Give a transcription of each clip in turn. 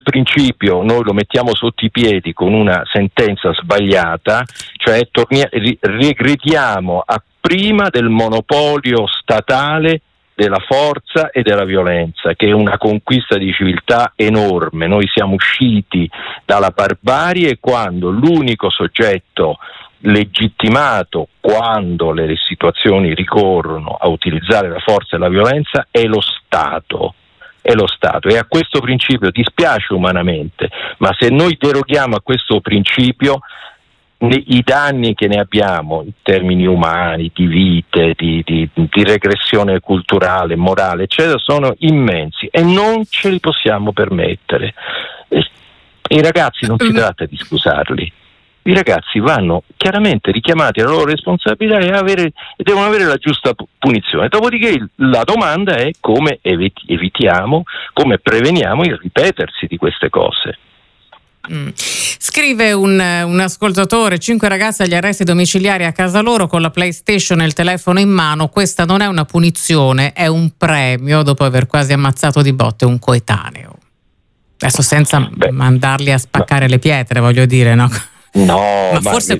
principio noi lo mettiamo sotto i piedi con una sentenza sbagliata, cioè regrediamo a prima del monopolio statale della forza e della violenza, che è una conquista di civiltà enorme. Noi siamo usciti dalla barbarie quando l'unico soggetto legittimato, quando le situazioni ricorrono a utilizzare la forza e la violenza, è lo Stato. E a questo principio dispiace umanamente, ma se noi deroghiamo a questo principio, i danni che ne abbiamo in termini umani, di vite, di regressione culturale, morale, eccetera, sono immensi e non ce li possiamo permettere. I ragazzi non si tratta di scusarli. I ragazzi vanno chiaramente richiamati alla loro responsabilità e devono avere la giusta punizione. Dopodiché la domanda è come evitiamo, come preveniamo il ripetersi di queste cose. Scrive un ascoltatore: 5 ragazzi agli arresti domiciliari a casa loro con la PlayStation e il telefono in mano. Questa non è una punizione, è un premio dopo aver quasi ammazzato di botte un coetaneo. Adesso senza mandarli a spaccare le pietre, voglio dire, no? No, ma forse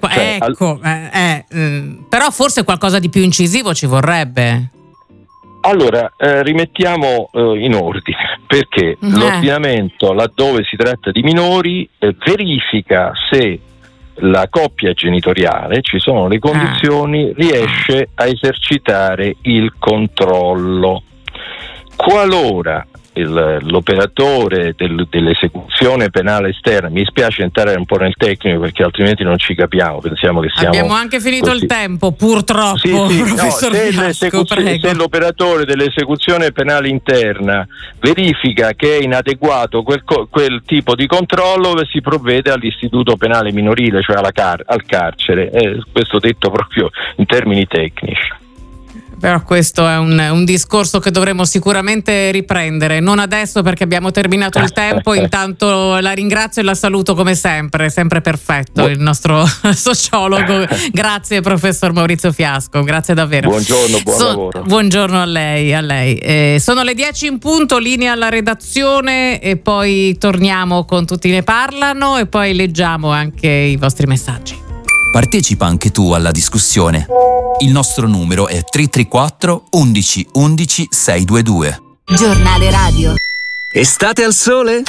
però forse qualcosa di più incisivo ci vorrebbe. Allora, rimettiamo in ordine, perché l'ordinamento, laddove si tratta di minori, verifica se la coppia genitoriale, ci sono le condizioni, riesce a esercitare il controllo. Qualora l'operatore dell'esecuzione penale esterna, mi spiace entrare un po' nel tecnico perché altrimenti non ci capiamo, pensiamo che siamo abbiamo anche finito così. Il tempo purtroppo. Sì, professor Fiasco, se l'operatore dell'esecuzione penale interna verifica che è inadeguato quel tipo di controllo, si provvede all'istituto penale minorile, cioè al carcere, questo detto proprio in termini tecnici. Però questo è un discorso che dovremo sicuramente riprendere, non adesso perché abbiamo terminato il tempo. Intanto la ringrazio e la saluto come sempre perfetto il nostro sociologo. Grazie professor Maurizio Fiasco, grazie davvero. Buongiorno, buon lavoro. Buongiorno a lei. Sono le 10 in punto, linea alla redazione e poi torniamo con Tutti ne parlano e poi leggiamo anche i vostri messaggi. Partecipa anche tu alla discussione. Il nostro numero è 334 11 11 622. Giornale radio. Estate al sole?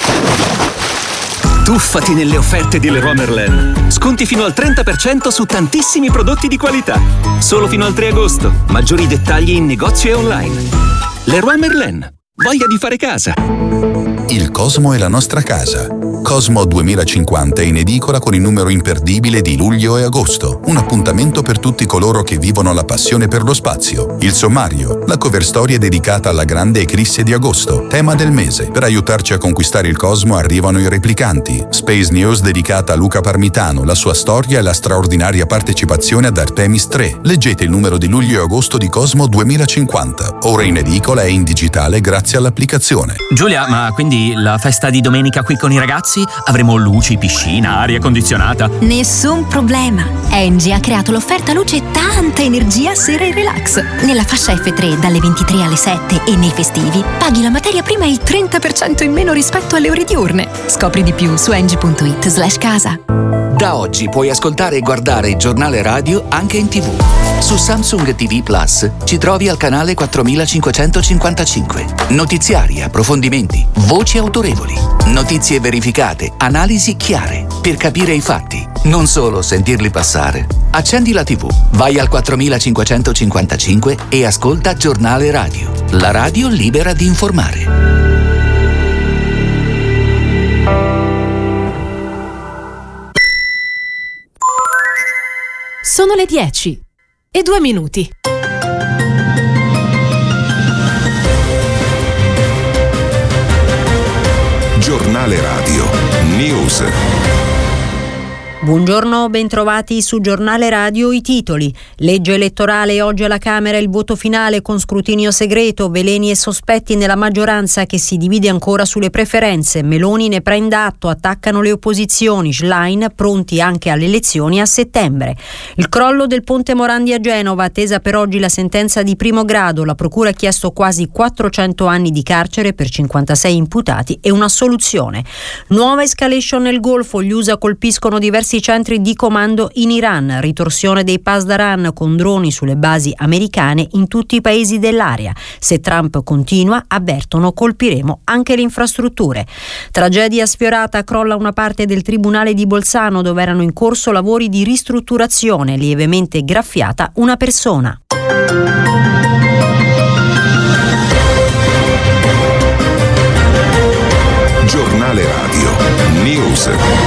Tuffati nelle offerte di Leroy Merlin. Sconti fino al 30% su tantissimi prodotti di qualità. Solo fino al 3 agosto. Maggiori dettagli in negozio e online. Leroy Merlin. Voglia di fare casa. Il Cosmo è la nostra casa. Cosmo 2050 è in edicola con il numero imperdibile di luglio e agosto. Un appuntamento per tutti coloro che vivono la passione per lo spazio. Il sommario, la cover storia dedicata alla grande eclisse di agosto, tema del mese. Per aiutarci a conquistare il Cosmo arrivano i replicanti. Space News dedicata a Luca Parmitano, la sua storia e la straordinaria partecipazione ad Artemis 3. Leggete il numero di luglio e agosto di Cosmo 2050. Ora in edicola e in digitale grazie all'applicazione. Giulia, ma quindi la festa di domenica qui con i ragazzi? Avremo luci, piscina, aria condizionata? Nessun problema. Engie ha creato l'offerta luce e tanta energia sera e relax. Nella fascia F3 dalle 23 alle 7 e nei festivi paghi la materia prima il 30% in meno rispetto alle ore diurne. Scopri di più su engie.it/casa. Da oggi puoi ascoltare e guardare il giornale radio anche in TV. Su Samsung TV Plus ci trovi al canale 4555. Notiziari, approfondimenti, voci autorevoli, notizie verificate, analisi chiare, per capire i fatti, non solo sentirli passare. Accendi la TV, vai al 4555 e ascolta Giornale Radio. La radio libera di informare. Sono le 10:02. Giornale radio. News. Buongiorno, bentrovati su Giornale Radio. I titoli: legge elettorale, oggi alla Camera il voto finale con scrutinio segreto, veleni e sospetti nella maggioranza che si divide ancora sulle preferenze, Meloni ne prende atto, attaccano le opposizioni, Schlein pronti anche alle elezioni a settembre. Il crollo del ponte Morandi a Genova, attesa per oggi la sentenza di primo grado, la procura ha chiesto quasi 400 anni di carcere per 56 imputati e una soluzione. Nuova escalation nel Golfo, gli USA colpiscono diversi centri di comando in Iran, ritorsione dei Pasdaran con droni sulle basi americane in tutti i paesi dell'area. Se Trump continua, avvertono, colpiremo anche le infrastrutture. Tragedia sfiorata, crolla una parte del tribunale di Bolzano dove erano in corso lavori di ristrutturazione, lievemente graffiata una persona. Giornale Radio News.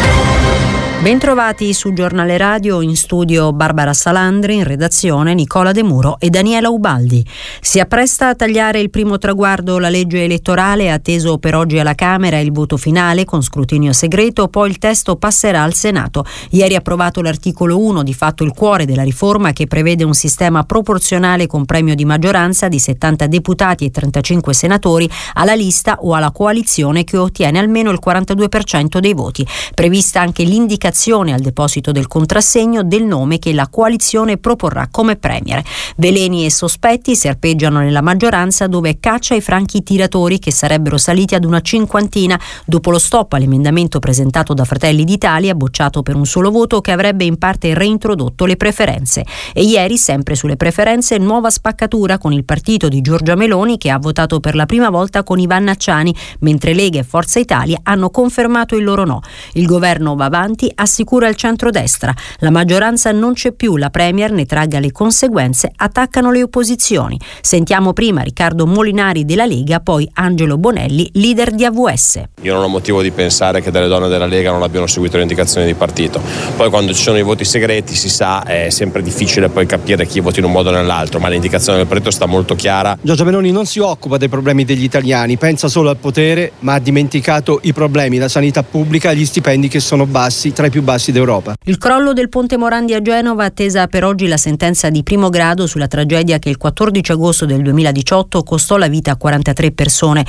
Bentrovati su Giornale Radio, in studio Barbara Salandri, in redazione Nicola De Muro e Daniela Ubaldi. Si appresta a tagliare il primo traguardo la legge elettorale, atteso per oggi alla Camera il voto finale con scrutinio segreto, poi il testo passerà al Senato. Ieri approvato l'articolo 1, di fatto il cuore della riforma, che prevede un sistema proporzionale con premio di maggioranza di 70 deputati e 35 senatori alla lista o alla coalizione che ottiene almeno il 42% dei voti. Prevista anche l'indicazione al deposito del contrassegno del nome che la coalizione proporrà come premier. Veleni e sospetti serpeggiano nella maggioranza, dove caccia i franchi tiratori, che sarebbero saliti ad una cinquantina dopo lo stop all'emendamento presentato da Fratelli d'Italia, bocciato per un solo voto, che avrebbe in parte reintrodotto le preferenze. E ieri, sempre sulle preferenze, nuova spaccatura con il partito di Giorgia Meloni, che ha votato per la prima volta con Ivan Acciani, mentre Lega e Forza Italia hanno confermato il loro no. Il governo va avanti, assicura il centrodestra. La maggioranza non c'è più, la premier ne tragga le conseguenze, attaccano le opposizioni. Sentiamo prima Riccardo Molinari della Lega, poi Angelo Bonelli, leader di AVS. Io non ho motivo di pensare che delle donne della Lega non abbiano seguito le indicazioni di partito. Poi quando ci sono i voti segreti, si sa, è sempre difficile poi capire chi voti in un modo o nell'altro, ma l'indicazione del partito sta molto chiara. Giorgia Meloni non si occupa dei problemi degli italiani, pensa solo al potere, ma ha dimenticato i problemi, la sanità pubblica e gli stipendi che sono bassi, tra i più bassi d'Europa. Il crollo del ponte Morandi a Genova, attesa per oggi la sentenza di primo grado sulla tragedia che il 14 agosto del 2018 costò la vita a 43 persone,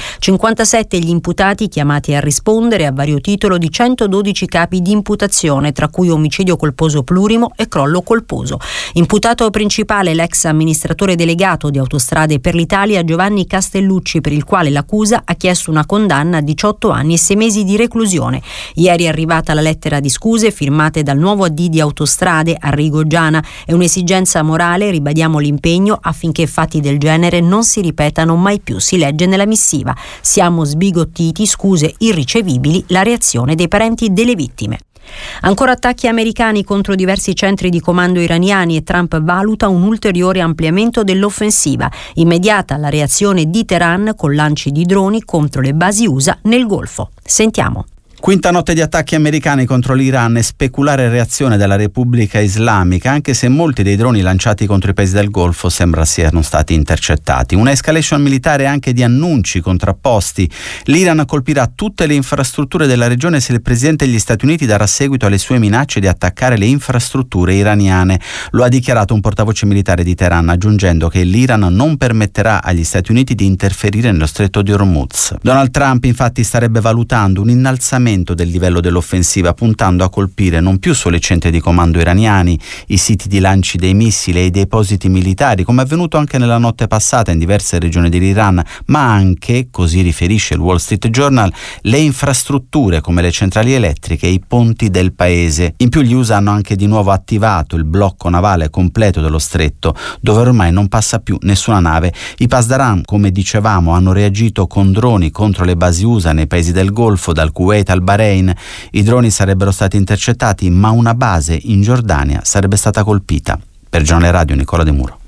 57 gli imputati chiamati a rispondere a vario titolo di 112 capi di imputazione, tra cui omicidio colposo plurimo e crollo colposo. Imputato principale l'ex amministratore delegato di Autostrade per l'Italia Giovanni Castellucci, per il quale l'accusa ha chiesto una condanna a 18 anni e 6 mesi di reclusione. Ieri è arrivata la lettera di scuse firmate dal nuovo AD di Autostrade, Arrigo Giana. È un'esigenza morale, ribadiamo l'impegno affinché fatti del genere non si ripetano mai più, si legge nella missiva. Siamo sbigottiti, scuse irricevibili, la reazione dei parenti delle vittime. Ancora attacchi americani contro diversi centri di comando iraniani e Trump valuta un ulteriore ampliamento dell'offensiva. Immediata la reazione di Teheran con lanci di droni contro le basi USA nel Golfo. Sentiamo. Quinta notte di attacchi americani contro l'Iran e speculare reazione della Repubblica Islamica, anche se molti dei droni lanciati contro i paesi del Golfo sembra siano stati intercettati. Una escalation militare anche di annunci contrapposti. L'Iran colpirà tutte le infrastrutture della regione se il presidente degli Stati Uniti darà seguito alle sue minacce di attaccare le infrastrutture iraniane. Lo ha dichiarato un portavoce militare di Teheran, aggiungendo che l'Iran non permetterà agli Stati Uniti di interferire nello stretto di Hormuz. Donald Trump infatti starebbe valutando un innalzamento del livello dell'offensiva, puntando a colpire non più solo i centri di comando iraniani, i siti di lanci dei missili e i depositi militari, come è avvenuto anche nella notte passata in diverse regioni dell'Iran, ma anche, così riferisce il Wall Street Journal, le infrastrutture come le centrali elettriche e i ponti del paese. In più gli USA hanno anche di nuovo attivato il blocco navale completo dello stretto, dove ormai non passa più nessuna nave. I Pasdaran, come dicevamo, hanno reagito con droni contro le basi USA nei paesi del Golfo, dal Kuwait al Bahrain. I droni sarebbero stati intercettati, ma una base in Giordania sarebbe stata colpita. Per Giornale Radio, Nicola De Muro.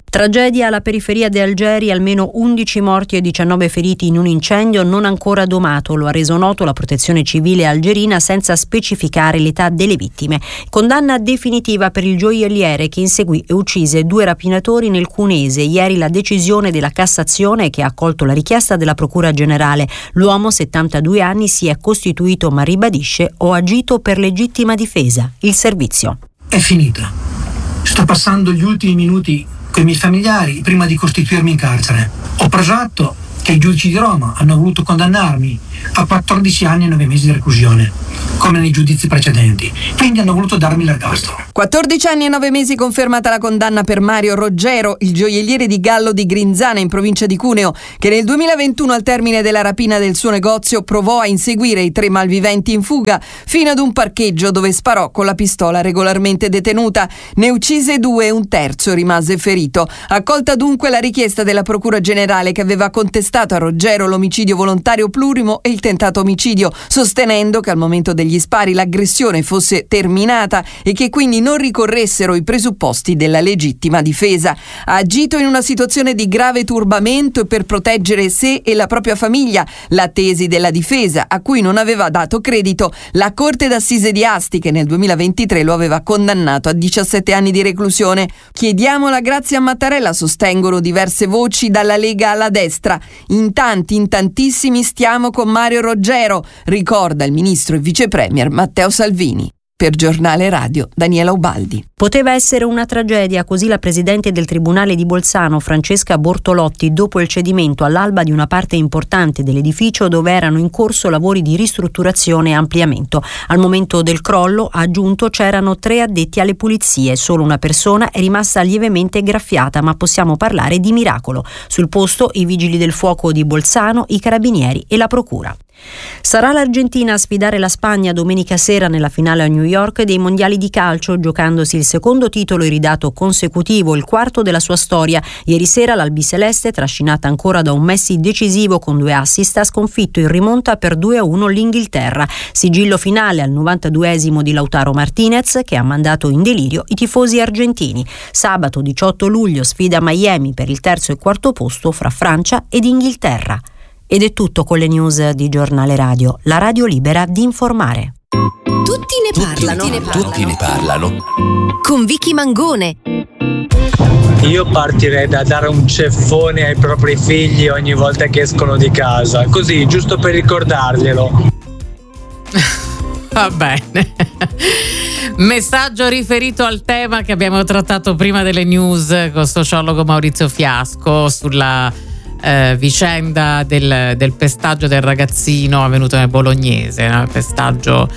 Tragedia alla periferia di Algeri, almeno 11 morti e 19 feriti in un incendio non ancora domato, lo ha reso noto la protezione civile algerina senza specificare l'età delle vittime. Condanna definitiva per il gioielliere che inseguì e uccise 2 rapinatori nel Cuneese. Ieri la decisione della Cassazione che ha accolto la richiesta della Procura Generale. L'uomo, 72 anni, si è costituito ma ribadisce: ho agito per legittima difesa. Il servizio. È finita. Sto passando gli ultimi minuti con i miei familiari prima di costituirmi in carcere. Ho preso atto che i giudici di Roma hanno voluto condannarmi a 14 anni e 9 mesi di reclusione, come nei giudizi precedenti, quindi hanno voluto darmi l'ergastolo. 14 anni e 9 mesi confermata la condanna per Mario Roggero, il gioielliere di Gallo di Grinzane in provincia di Cuneo, che nel 2021 al termine della rapina del suo negozio provò a inseguire i 3 malviventi in fuga fino ad un parcheggio dove sparò con la pistola regolarmente detenuta. Ne uccise 2 e un terzo rimase ferito. Accolta dunque la richiesta della Procura Generale che aveva contestato a Roggero l'omicidio volontario plurimo e il tentato omicidio, sostenendo che al momento degli spari l'aggressione fosse terminata e che quindi non ricorressero i presupposti della legittima difesa. Ha agito in una situazione di grave turbamento e per proteggere sé e la propria famiglia, la tesi della difesa, a cui non aveva dato credito la Corte d'Assise di Asti, che nel 2023 lo aveva condannato a 17 anni di reclusione. Chiediamo la grazia a Mattarella, sostengono diverse voci dalla Lega alla destra. In tantissimi stiamo con Mario Roggero, ricorda il ministro e vicepremier Matteo Salvini. Per Giornale Radio, Daniela Ubaldi. Poteva essere una tragedia, così la presidente del Tribunale di Bolzano, Francesca Bortolotti, dopo il cedimento all'alba di una parte importante dell'edificio dove erano in corso lavori di ristrutturazione e ampliamento. Al momento del crollo, ha aggiunto, c'erano 3 addetti alle pulizie, solo una persona è rimasta lievemente graffiata, ma possiamo parlare di miracolo. Sul posto i vigili del fuoco di Bolzano, i carabinieri e la procura. Sarà l'Argentina a sfidare la Spagna domenica sera nella finale a New York dei mondiali di calcio, giocandosi il secondo titolo iridato consecutivo, il 4º della sua storia. Ieri sera l'albiceleste, trascinata ancora da un Messi decisivo con 2 assist, ha sconfitto in rimonta per 2-1 l'Inghilterra. Sigillo finale al 92esimo di Lautaro Martinez, che ha mandato in delirio i tifosi argentini. Sabato 18 luglio sfida Miami per il 3° e 4° posto fra Francia ed Inghilterra. Ed è tutto con le news di Giornale Radio, la radio libera di informare. Tutti ne parlano. Con Vicky Mangone. Io partirei da dare un ceffone ai propri figli ogni volta che escono di casa, così, giusto per ricordarglielo. Va bene. Messaggio riferito al tema che abbiamo trattato prima delle news con il sociologo Maurizio Fiasco sulla vicenda del pestaggio del ragazzino avvenuto nel Bolognese, un pestaggio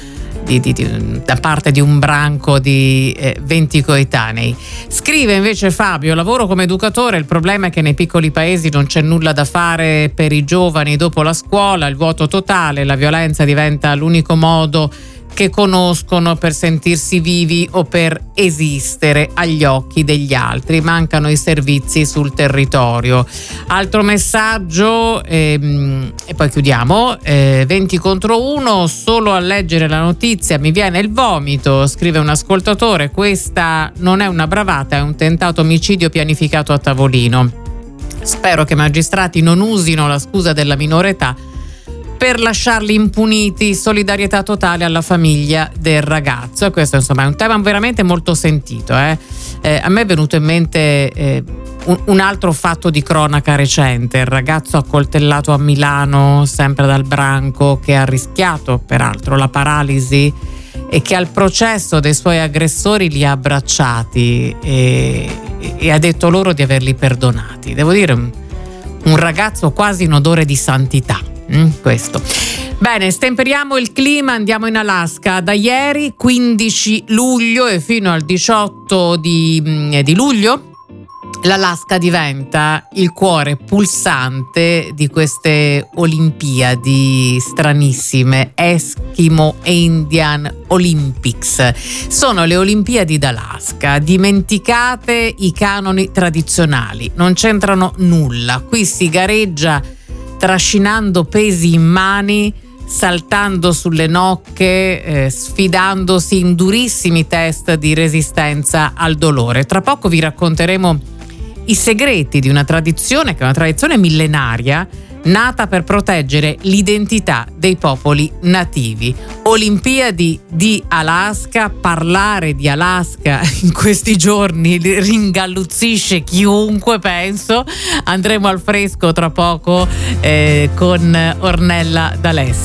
da parte di un branco di 20 coetanei. Scrive invece Fabio: lavoro come educatore, il problema è che nei piccoli paesi non c'è nulla da fare per i giovani dopo la scuola, il vuoto totale, la violenza diventa l'unico modo che conoscono per sentirsi vivi o per esistere agli occhi degli altri, mancano i servizi sul territorio. Altro messaggio e poi chiudiamo. 20 contro 1, solo a leggere la notizia mi viene il vomito, scrive un ascoltatore. Questa non è una bravata, è un tentato omicidio pianificato a tavolino. Spero che i magistrati non usino la scusa della minore età per lasciarli impuniti. Solidarietà totale alla famiglia del ragazzo. E questo insomma è un tema veramente molto sentito. A me è venuto in mente un altro fatto di cronaca recente: il ragazzo accoltellato a Milano, sempre dal branco, che ha rischiato peraltro la paralisi e che al processo dei suoi aggressori li ha abbracciati e ha detto loro di averli perdonati. Devo dire un ragazzo quasi in odore di santità. Questo. Bene, stemperiamo il clima, andiamo in Alaska. Da ieri 15 luglio e fino al 18 di luglio l'Alaska diventa il cuore pulsante di queste Olimpiadi stranissime, Eskimo Indian Olympics. Sono le Olimpiadi d'Alaska, dimenticate i canoni tradizionali, non c'entrano nulla. Qui si gareggia trascinando pesi in mani, saltando sulle nocche, sfidandosi in durissimi test di resistenza al dolore. Tra poco vi racconteremo i segreti di una tradizione che è una tradizione millenaria, nata per proteggere l'identità dei popoli nativi. Olimpiadi di Alaska, parlare di Alaska in questi giorni ringalluzzisce chiunque, penso. Andremo al fresco tra poco con Ornella D'Alessio.